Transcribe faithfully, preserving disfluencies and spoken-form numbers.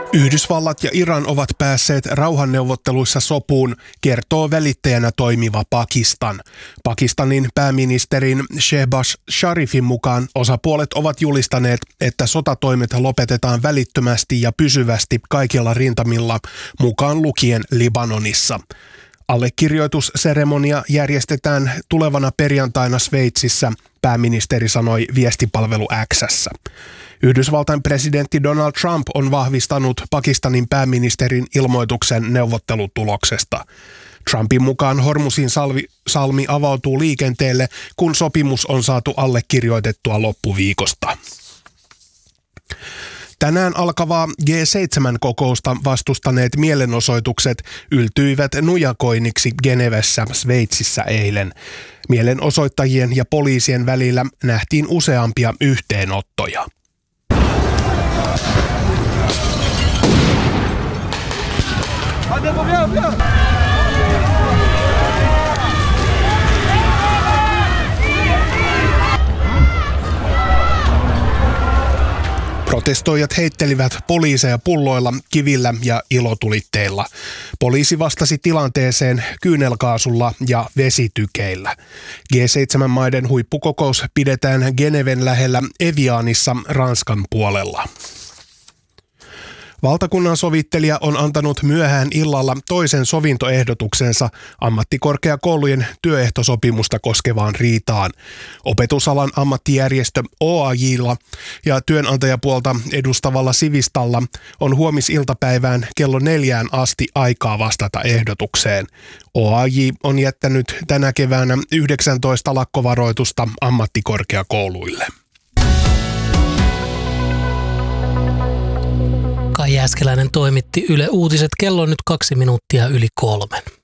Yhdysvallat ja Iran ovat päässeet rauhanneuvotteluissa sopuun, kertoo välittäjänä toimiva Pakistan. Pakistanin pääministerin Shehbaz Sharifin mukaan osapuolet ovat julistaneet, että sotatoimet lopetetaan välittömästi ja pysyvästi kaikilla rintamilla, mukaan lukien Libanonissa. Allekirjoitusseremonia järjestetään tulevana perjantaina Sveitsissä, pääministeri sanoi viestipalvelu X:ssä. Yhdysvaltain presidentti Donald Trump on vahvistanut Pakistanin pääministerin ilmoituksen neuvottelutuloksesta. Trumpin mukaan Hormuzin salvi, salmi avautuu liikenteelle, kun sopimus on saatu allekirjoitettua loppuviikosta. Tänään alkavaa G seitsemän -kokousta vastustaneet mielenosoitukset yltyivät nujakoinniksi Genevessä, Sveitsissä eilen. Mielenosoittajien ja poliisien välillä nähtiin useampia yhteenottoja. Protestoijat heittelivät poliiseja pulloilla, kivillä ja ilotulitteilla. Poliisi vastasi tilanteeseen kyynelkaasulla ja vesitykeillä. G seitsemän -maiden huippukokous pidetään Geneven lähellä Evianissa Ranskan puolella. Valtakunnan sovittelija on antanut myöhään illalla toisen sovintoehdotuksensa ammattikorkeakoulujen työehtosopimusta koskevaan riitaan. Opetusalan ammattijärjestö O A J:lla ja työnantajapuolta edustavalla Sivistalla on huomisiltapäivään kello neljään asti aikaa vastata ehdotukseen. O A J on jättänyt tänä keväänä yhdeksäntoista lakkovaroitusta ammattikorkeakouluille. Kai Jääskeläinen toimitti Yle Uutiset, kello on nyt kaksi minuuttia yli kolmen.